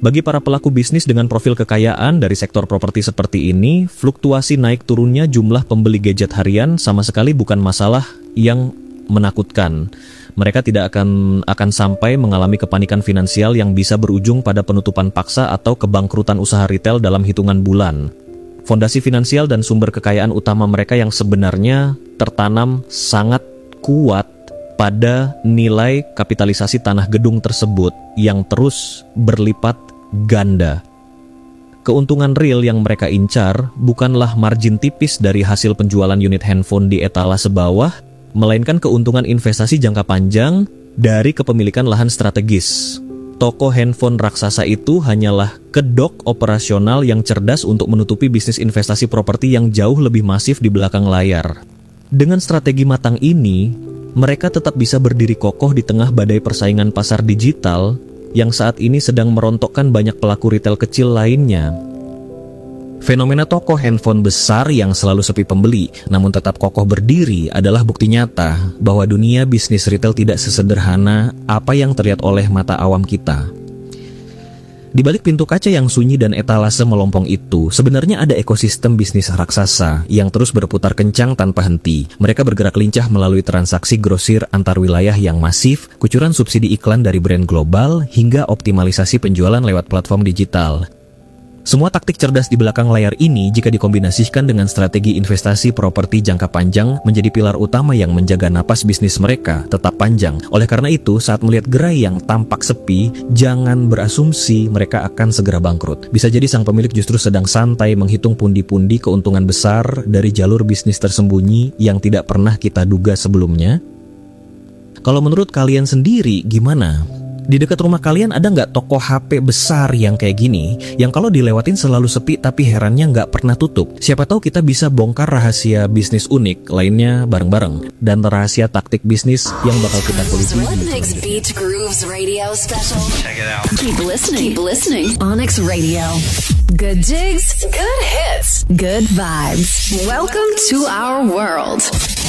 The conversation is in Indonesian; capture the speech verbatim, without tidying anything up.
Bagi para pelaku bisnis dengan profil kekayaan dari sektor properti seperti ini, fluktuasi naik turunnya jumlah pembeli gadget harian sama sekali bukan masalah yang menakutkan. Mereka tidak akan akan sampai mengalami kepanikan finansial yang bisa berujung pada penutupan paksa atau kebangkrutan usaha retail dalam hitungan bulan. Fondasi finansial dan sumber kekayaan utama mereka yang sebenarnya tertanam sangat kuat pada nilai kapitalisasi tanah gedung tersebut yang terus berlipat ganda. Keuntungan real yang mereka incar bukanlah margin tipis dari hasil penjualan unit handphone di etalase bawah, melainkan keuntungan investasi jangka panjang dari kepemilikan lahan strategis. Toko handphone raksasa itu hanyalah kedok operasional yang cerdas untuk menutupi bisnis investasi properti yang jauh lebih masif di belakang layar. Dengan strategi matang ini, mereka tetap bisa berdiri kokoh di tengah badai persaingan pasar digital yang saat ini sedang merontokkan banyak pelaku retail kecil lainnya. Fenomena toko handphone besar yang selalu sepi pembeli, namun tetap kokoh berdiri adalah bukti nyata bahwa dunia bisnis retail tidak sesederhana apa yang terlihat oleh mata awam kita. Di balik pintu kaca yang sunyi dan etalase melompong itu, sebenarnya ada ekosistem bisnis raksasa yang terus berputar kencang tanpa henti. Mereka bergerak lincah melalui transaksi grosir antar wilayah yang masif, kucuran subsidi iklan dari brand global, hingga optimalisasi penjualan lewat platform digital. Semua taktik cerdas di belakang layar ini jika dikombinasikan dengan strategi investasi properti jangka panjang menjadi pilar utama yang menjaga napas bisnis mereka tetap panjang. Oleh karena itu, saat melihat gerai yang tampak sepi, jangan berasumsi mereka akan segera bangkrut. Bisa jadi sang pemilik justru sedang santai menghitung pundi-pundi keuntungan besar dari jalur bisnis tersembunyi yang tidak pernah kita duga sebelumnya. Kalau menurut kalian sendiri, gimana? Di dekat rumah kalian ada nggak toko H P besar yang kayak gini, yang kalau dilewatin selalu sepi tapi herannya nggak pernah tutup? Siapa tahu kita bisa bongkar rahasia bisnis unik lainnya bareng-bareng, dan rahasia taktik bisnis yang bakal kita kuliti. Keep listening, keep listening. Onyx Radio. Good jigs, good hits, good vibes. Welcome to our world.